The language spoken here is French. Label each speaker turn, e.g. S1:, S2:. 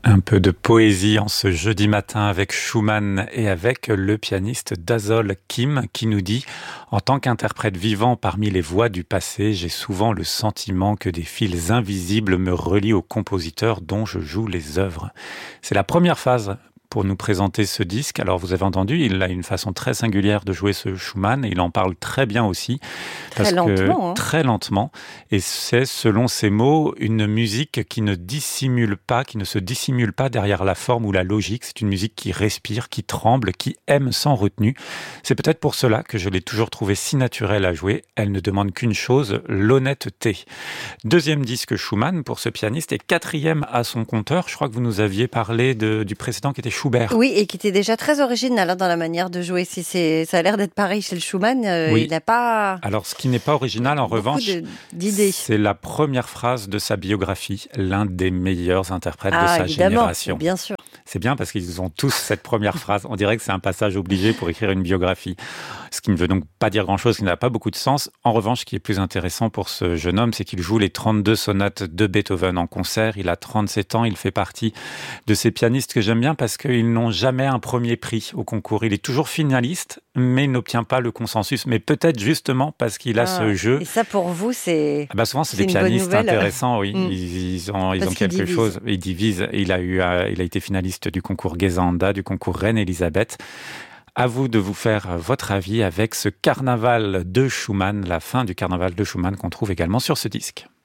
S1: Un peu de poésie en ce jeudi matin avec Schumann et avec le pianiste Dazol Kim qui nous dit « En tant qu'interprète vivant parmi les voix du passé, j'ai souvent le sentiment que des fils invisibles me relient aux compositeurs dont je joue les œuvres. » C'est la première phase pour nous présenter ce disque. Alors vous avez entendu, il a une façon très singulière de jouer ce Schumann et il en parle très bien aussi.
S2: Très lentement.
S1: Très lentement. Et c'est, selon ses mots, une musique qui ne se dissimule pas derrière la forme ou la logique. C'est une musique qui respire, qui tremble, qui aime sans retenue. C'est peut-être pour cela que je l'ai toujours trouvée si naturelle à jouer. Elle ne demande qu'une chose, l'honnêteté. Deuxième disque Schumann pour ce pianiste et quatrième à son compteur. Je crois que vous nous aviez parlé du précédent qui était Schubert.
S2: Oui, et qui était déjà très original dans la manière de jouer. Ça a l'air d'être pareil chez le Schumann.
S1: Oui.
S2: Il n'a pas...
S1: Alors, ce qui n'est pas original, en revanche,
S2: d'idées.
S1: c'est la première phrase de sa biographie, l'un des meilleurs interprètes de sa génération.
S2: Bien sûr.
S1: C'est bien parce qu'ils ont tous cette première phrase. On dirait que c'est un passage obligé pour écrire une biographie. Ce qui ne veut donc pas dire grand-chose, qui n'a pas beaucoup de sens. En revanche, ce qui est plus intéressant pour ce jeune homme, c'est qu'il joue les 32 sonates de Beethoven en concert. Il a 37 ans, il fait partie de ces pianistes que j'aime bien parce qu'ils n'ont jamais un premier prix au concours. Il est toujours finaliste, mais il n'obtient pas le consensus. Mais peut-être justement parce qu'il a ce jeu.
S2: Et ça, pour vous, c'est...
S1: souvent, c'est des pianistes intéressants, oui. Ils ont quelque chose. Ils divisent. Il a été finaliste du concours Gesanda, du concours Reine Elisabeth. À vous de vous faire votre avis avec ce carnaval de Schumann, la fin du carnaval de Schumann qu'on trouve également sur ce disque.